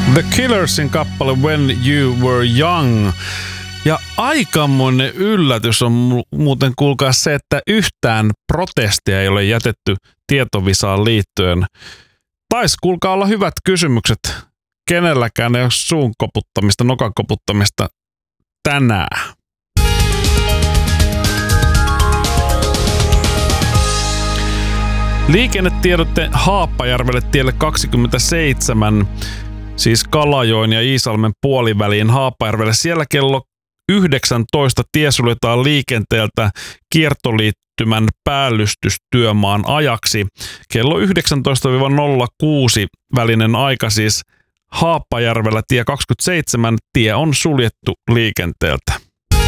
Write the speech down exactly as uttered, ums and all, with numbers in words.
The Killersin kappale When You Were Young. Ja aikamoinen yllätys on muuten kuulkaa se, että yhtään protestia ei ole jätetty tietovisaan liittyen. Taisi kuulkaa olla hyvät kysymykset. Kenelläkään ei ole suun koputtamista, nokan koputtamista tänään. Liikennetiedotte Haapajärvelle tielle kaksikymmentäseitsemän, siis Kalajoen ja Iisalmen puoliväliin Haapajärvelle. Siellä kello yhdeksäntoista tie suljetaan liikenteeltä kiertoliittymän päällystystyömaan ajaksi. Kello yhdeksäntoista nolla kuusi välinen aika siis Haapajärvellä tie kaksikymmentäseitsemän, tie on suljettu liikenteeltä.